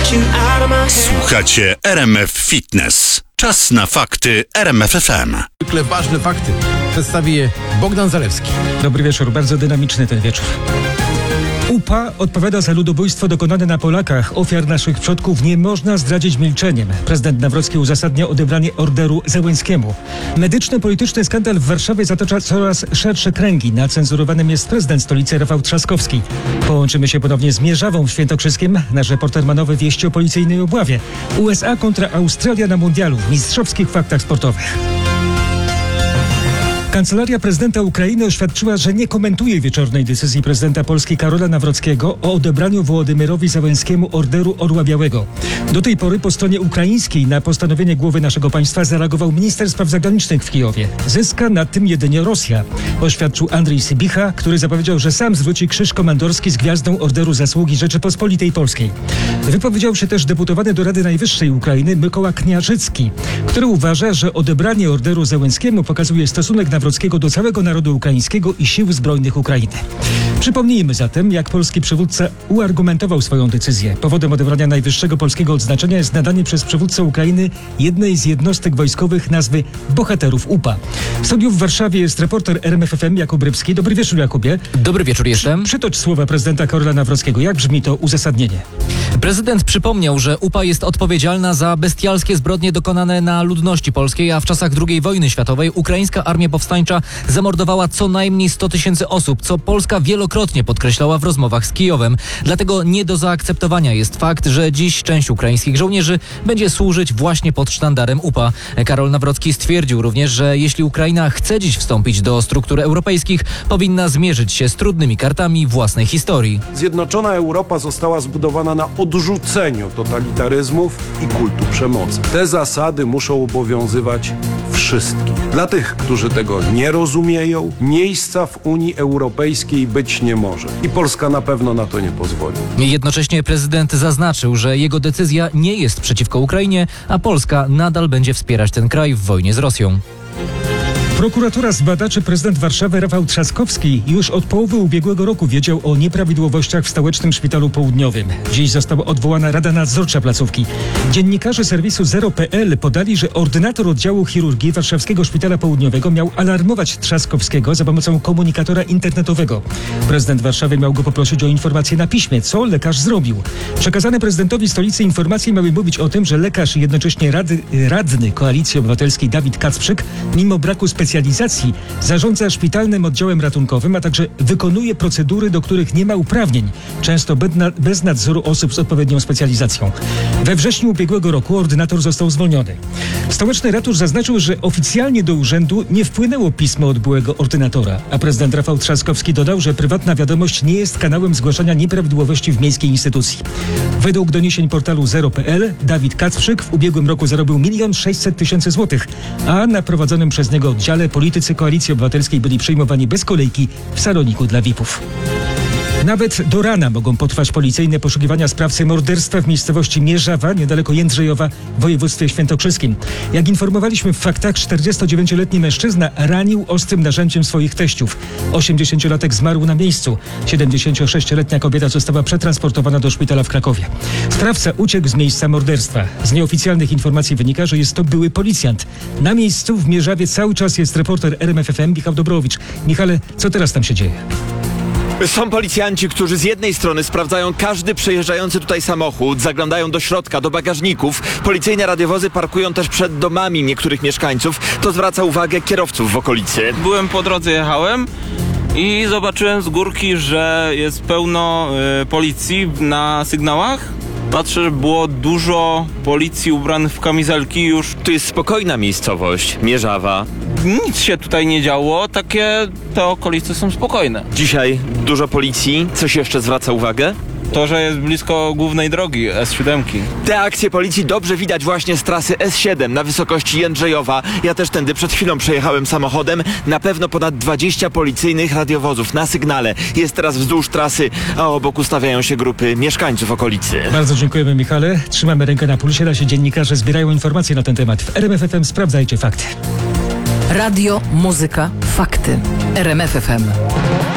Słuchacie RMF Fitness. Czas na fakty RMF FM. Zwykle ważne fakty. Przedstawi je Bogdan Zalewski. Dobry wieczór, bardzo dynamiczny ten wieczór. UPA odpowiada za ludobójstwo dokonane na Polakach. Ofiar naszych przodków nie można zdradzić milczeniem. Prezydent Nawrocki uzasadnia odebranie orderu Zełenskiemu. Medyczno-polityczny skandal w Warszawie zatacza coraz szersze kręgi. Nacenzurowanym jest prezydent stolicy Rafał Trzaskowski. Połączymy się ponownie z Mierzawą w Świętokrzyskiem. Nasz reporter ma nowe wieści o policyjnej obławie. USA kontra Australia na mundialu w mistrzowskich faktach sportowych. Kancelaria prezydenta Ukrainy oświadczyła, że nie komentuje wieczornej decyzji prezydenta Polski Karola Nawrockiego o odebraniu Wołodymyrowi Zełenskiemu orderu Orła Białego. Do tej pory po stronie ukraińskiej na postanowienie głowy naszego państwa zareagował minister spraw zagranicznych w Kijowie. Zyska na tym jedynie Rosja, oświadczył Andrzej Sybicha, który zapowiedział, że sam zwróci krzyż komandorski z gwiazdą Orderu Zasługi Rzeczypospolitej Polskiej. Wypowiedział się też deputowany do Rady Najwyższej Ukrainy Mykoła Kniarzycki, który uważa, że odebranie orderu Zełenskiemu pokazuje stosunek Nawrockiego do całego narodu ukraińskiego i sił zbrojnych Ukrainy. Przypomnijmy zatem, jak polski przywódca uargumentował swoją decyzję. Powodem odebrania najwyższego polskiego odznaczenia jest nadanie przez przywódcę Ukrainy jednej z jednostek wojskowych nazwy Bohaterów UPA. W studiu w Warszawie jest reporter RMF FM Jakub Rybski. Dobry wieczór, Jakubie. Dobry wieczór jestem. Przytocz słowa prezydenta Karola Nawrockiego. Jak brzmi to uzasadnienie? Prezydent przypomniał, że UPA jest odpowiedzialna za bestialskie zbrodnie dokonane na ludności polskiej, a w czasach II wojny światowej ukraińska armia powstańcza zamordowała co najmniej 100 000 osób, co Polska wielokrotnie podkreślała w rozmowach z Kijowem. Dlatego nie do zaakceptowania jest fakt, że dziś część ukraińskich żołnierzy będzie służyć właśnie pod sztandarem UPA. Karol Nawrocki stwierdził również, że jeśli Ukraina chce dziś wstąpić do struktur europejskich, powinna zmierzyć się z trudnymi kartami własnej historii. Zjednoczona Europa została zbudowana na odrzuceniu totalitaryzmów i kultu przemocy. Te zasady muszą obowiązywać wszystkich. Dla tych, którzy tego nie rozumieją, miejsca w Unii Europejskiej być nie może. I Polska na pewno na to nie pozwoli. Jednocześnie prezydent zaznaczył, że jego decyzja nie jest przeciwko Ukrainie, a Polska nadal będzie wspierać ten kraj w wojnie z Rosją. Prokuratura zbada, czy prezydent Warszawy Rafał Trzaskowski już od połowy ubiegłego roku wiedział o nieprawidłowościach w Stołecznym Szpitalu Południowym. Dziś została odwołana Rada Nadzorcza placówki. Dziennikarze serwisu Zero.pl podali, że ordynator oddziału chirurgii Warszawskiego Szpitala Południowego miał alarmować Trzaskowskiego za pomocą komunikatora internetowego. Prezydent Warszawy miał go poprosić o informację na piśmie, co lekarz zrobił. Przekazane prezydentowi stolicy informacje miały mówić o tym, że lekarz i jednocześnie radny Koalicji Obywatelskiej Dawid Kacprzyk, mimo braku specjalizacji zarządza szpitalnym oddziałem ratunkowym, a także wykonuje procedury, do których nie ma uprawnień, często bez nadzoru osób z odpowiednią specjalizacją. We wrześniu ubiegłego roku ordynator został zwolniony. Stołeczny ratusz zaznaczył, że oficjalnie do urzędu nie wpłynęło pismo od byłego ordynatora, a prezydent Rafał Trzaskowski dodał, że prywatna wiadomość nie jest kanałem zgłaszania nieprawidłowości w miejskiej instytucji. Według doniesień portalu Zero.pl Dawid Kacprzyk w ubiegłym roku zarobił 1 600 000 złotych, a na prowadzonym przez niego oddziale politycy Koalicji Obywatelskiej byli przyjmowani bez kolejki w saloniku dla VIP-ów. Nawet do rana mogą potrwać policyjne poszukiwania sprawcy morderstwa w miejscowości Mierzawa, niedaleko Jędrzejowa w województwie świętokrzyskim. Jak informowaliśmy w faktach, 49-letni mężczyzna ranił ostrym narzędziem swoich teściów. 80-latek zmarł na miejscu. 76-letnia kobieta została przetransportowana do szpitala w Krakowie. Sprawca uciekł z miejsca morderstwa. Z nieoficjalnych informacji wynika, że jest to były policjant. Na miejscu w Mierzawie cały czas jest reporter RMF FM Michał Dobrowicz. Michale, co teraz tam się dzieje? Są policjanci, którzy z jednej strony sprawdzają każdy przejeżdżający tutaj samochód, zaglądają do środka, do bagażników. Policyjne radiowozy parkują też przed domami niektórych mieszkańców. To zwraca uwagę kierowców w okolicy. Byłem po drodze, jechałem i zobaczyłem z górki, że jest pełno policji na sygnałach. Patrzę, że było dużo policji ubranych w kamizelki już. Tu jest spokojna miejscowość, Mierzawa. Nic się tutaj nie działo, te okolice są spokojne. Dzisiaj dużo policji. Coś jeszcze zwraca uwagę? To, że jest blisko głównej drogi S7. Te akcje policji dobrze widać właśnie z trasy S7 na wysokości Jędrzejowa. Ja też tędy przed chwilą przejechałem samochodem. Na pewno ponad 20 policyjnych radiowozów na sygnale jest teraz wzdłuż trasy, a obok ustawiają się grupy mieszkańców okolicy. Bardzo dziękujemy, Michale. Trzymamy rękę na pulsie. Nasi dziennikarze zbierają informacje na ten temat. W RMF FM sprawdzajcie fakty. Radio, muzyka, fakty. RMF FM.